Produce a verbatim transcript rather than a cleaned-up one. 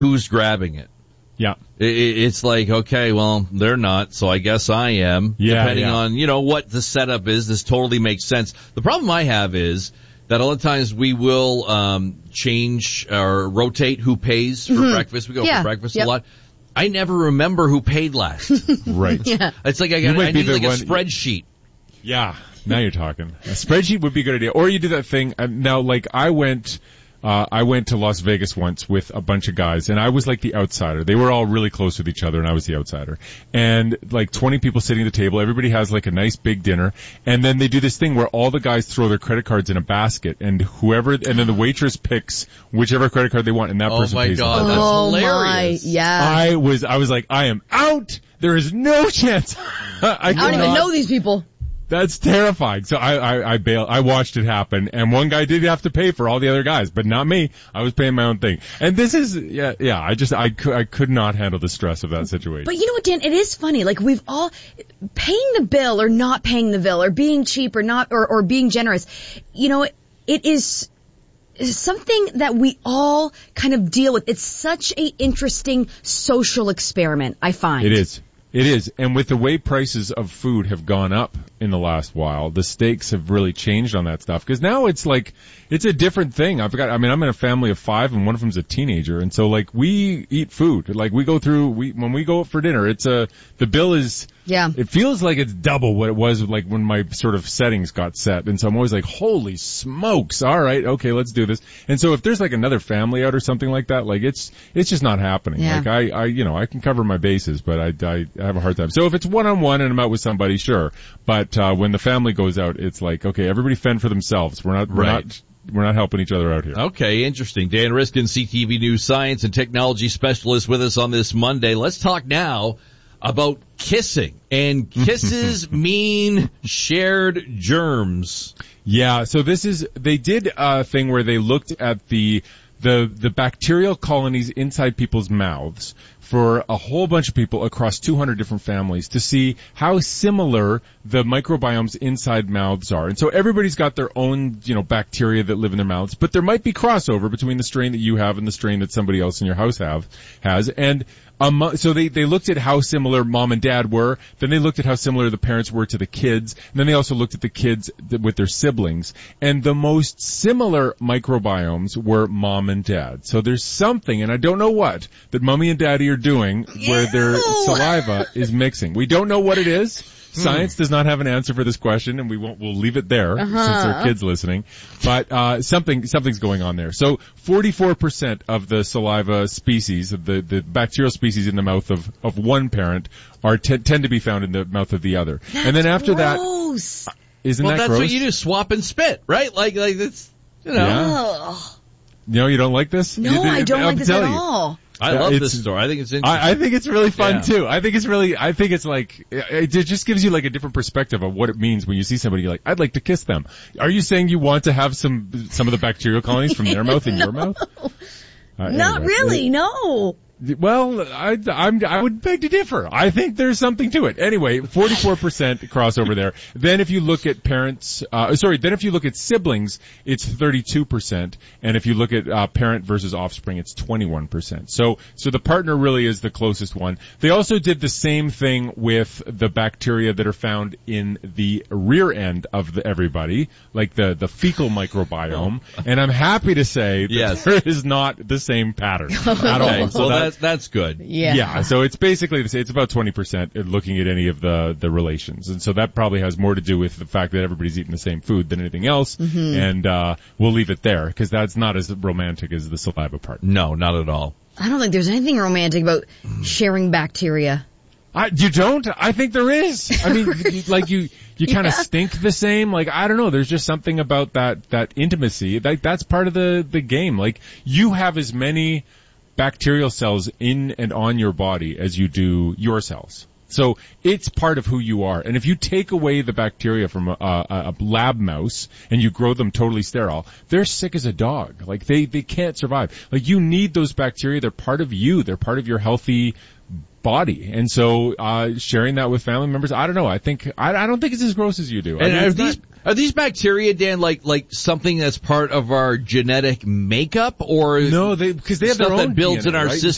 who's grabbing it. Yeah. It's like, okay, well, they're not, so I guess I am. Yeah, Depending yeah. on, you know, what the setup is, this totally makes sense. The problem I have is that a lot of times we will um change or rotate who pays for Mm-hmm. breakfast. We go Yeah. for breakfast Yep. a lot. I never remember who paid last. Right. Yeah. It's like I You got might I be need the like one- a spreadsheet. Yeah. Now you're talking. A spreadsheet would be a good idea. Or you do that thing. Uh, now, like, I went, uh, I went to Las Vegas once with a bunch of guys, and I was like the outsider. They were all really close with each other, and I was the outsider. And like twenty people sitting at the table. Everybody has like a nice big dinner. And then they do this thing where all the guys throw their credit cards in a basket, and whoever, and then the waitress picks whichever credit card they want, and that Oh person my pays the God, bill. that's oh hilarious. my, yeah. I was, I was like, I am out. There is no chance. I, I don't even cannot- know these people. That's terrifying. So I, I, I bailed. I watched it happen, and one guy did have to pay for all the other guys, but not me. I was paying my own thing. And this is, yeah, yeah. I just, I could, I could not handle the stress of that situation. But you know what, Dan? It is funny. Like we've all paying the bill or not paying the bill, or being cheap or not, or, or being generous. You know, it is something that we all kind of deal with. It's such a interesting social experiment, I find. It is. It is. And with the way prices of food have gone up in the last while, the stakes have really changed on that stuff. Because now it's like, it's a different thing. I've got, I mean, I'm in a family of five and one of them's a teenager. And so like we eat food. Like we go through, we, when we go out for dinner, it's a, the bill is, Yeah. it feels like it's double what it was like when my sort of settings got set. And so I'm always like, holy smokes. All right. Okay. Let's do this. And so if there's like another family out or something like that, like it's, it's just not happening. Yeah. Like I, I, you know, I can cover my bases, but I, I, I have a hard time. So if it's one on one and I'm out with somebody, sure. But, uh, when the family goes out, it's like, okay, everybody fend for themselves. We're not, we're Right. not, we're not helping each other out here. Okay, interesting. Dan Riskin, C T V News science and technology specialist with us on this Monday. Let's talk now about kissing. And kisses mean shared germs. Yeah, so this is, they did a thing where they looked at the, the, the bacterial colonies inside people's mouths for a whole bunch of people across two hundred different families to see how similar the microbiomes inside mouths are. And so everybody's got their own, you know, bacteria that live in their mouths, but there might be crossover between the strain that you have and the strain that somebody else in your house have, has. And Um, so they, they looked at how similar mom and dad were, then they looked at how similar the parents were to the kids, and then they also looked at the kids th- with their siblings. And the most similar microbiomes were mom and dad. So there's something, and I don't know what, that mommy and daddy are doing where their saliva is mixing. We don't know what it is. Science does not have an answer for this question, and we won't, we'll leave it there Uh-huh. since there are kids listening. But, uh, something, something's going on there. So forty-four percent of the saliva species, of the, the bacterial species in the mouth of, of one parent are, t- tend to be found in the mouth of the other. That's and then after gross. that, isn't Well, that that's gross? what you do, swap and spit, right? Like, like it's, you know. Yeah. Ugh. No, you don't like this? No, You- I don't I'll like this tell at you. all. I Yeah, love it's- this story. I think it's interesting. I, I think it's really fun Yeah. too. I think it's really, I think it's like, it, it just gives you like a different perspective of what it means when you see somebody, you're like, I'd like to kiss them. Are you saying you want to have some, some of the bacterial colonies from their mouth in your mouth? Uh, Not anyway. really, no. Well, I, I'm, I would beg to differ. I think there's something to it. Anyway, forty-four percent crossover there. Then if you look at parents, uh, sorry, then if you look at siblings, it's thirty-two percent. And if you look at, uh, parent versus offspring, it's twenty-one percent. So, so the partner really is the closest one. They also did the same thing with the bacteria that are found in the rear end of the, everybody, like the, the fecal microbiome. And I'm happy to say that Yes. there is not the same pattern at Okay, all. so that's, that's good. Yeah. Yeah, so it's basically the same. It's about twenty percent looking at any of the, the relations. And so that probably has more to do with the fact that everybody's eating the same food than anything else. Mm-hmm. And, uh, we'll leave it there because that's not as romantic as the saliva part. No, not at all. I don't think there's anything romantic about sharing bacteria. I, you don't? I think there is. I mean, you- like you, you kind of Yeah. stink the same. Like, I don't know. There's just something about that, that intimacy. Like, that's part of the, the game. Like, you have as many bacterial cells in and on your body as you do your cells. So it's part of who you are. And if you take away the bacteria from a, a, a lab mouse and you grow them totally sterile, they're sick as a dog. Like they, they can't survive. Like you need those bacteria. They're part of you. They're part of your healthy body. And so, uh, sharing that with family members, I don't know. I think, I, I don't think it's as gross as you do. I And mean, are it's these not- are these bacteria, Dan, like like something that's part of our genetic makeup, or no, they, because they have stuff their own that builds D N A, in our right? system?